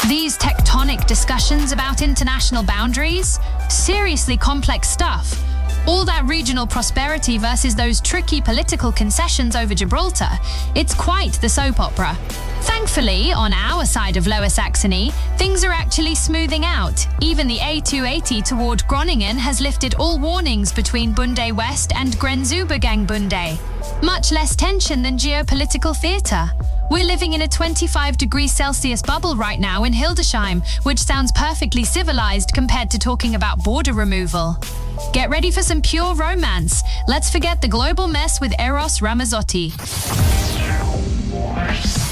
These tectonic discussions about international boundaries? Seriously complex stuff. All that regional prosperity versus those tricky political concessions over Gibraltar. It's quite the soap opera. Thankfully, on our side of Lower Saxony, things are actually smoothing out. Even the A280 toward Groningen has lifted all warnings between Bunde West and Grenzübergang Bunde. Much less tension than geopolitical theatre. We're living in a 25 degrees Celsius bubble right now in Hildesheim, which sounds perfectly civilized compared to talking about border removal. Get ready for some pure romance. Let's forget the global mess with Eros Ramazzotti.